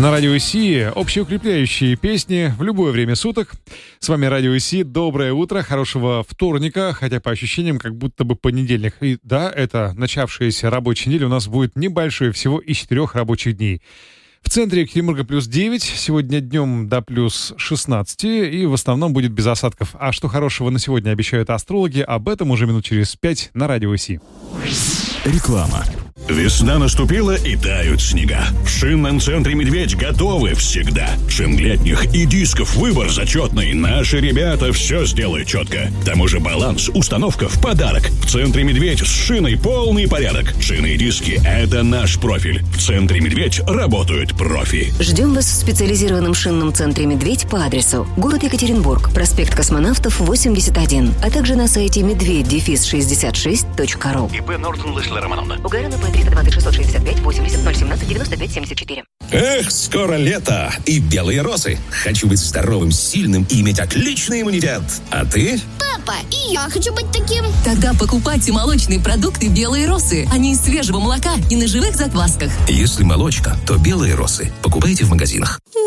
На Радио ИСИ общеукрепляющие песни в любое время суток. С вами Радио ИСИ. Доброе утро, хорошего вторника, хотя по ощущениям как будто бы понедельник. И да, это начавшаяся рабочая неделя у нас будет небольшой, всего из 4 рабочих дней. В центре Екатеринбурга плюс 9, сегодня днем до плюс 16, и в основном будет без осадков. А что хорошего на сегодня обещают астрологи, об этом уже минут через 5 на Радио ИСИ. Реклама. Весна наступила и тают снега. В шинном центре «Медведь» готовы всегда. Шин летних и дисков выбор зачетный. Наши ребята все сделают четко. К тому же баланс, установка в подарок. В центре «Медведь» с шиной полный порядок. Шины и диски – это наш профиль. В центре «Медведь» работают профи. Ждем вас в специализированном шинном центре «Медведь» по адресу город Екатеринбург, проспект Космонавтов, 81, а также на сайте медведь-66.ру. ИП Нортон Леслер Романовна. УГРН ПН 320 665 80 017 95 74. Эх, скоро лето и белые розы. Хочу быть здоровым, сильным и иметь отличный иммунитет. А ты? Папа, и я хочу быть таким. Тогда покупайте молочные продукты «Белые росы». Они из свежего молока и на живых заквасках. Если молочка, то белые росы. Покупайте в магазинах.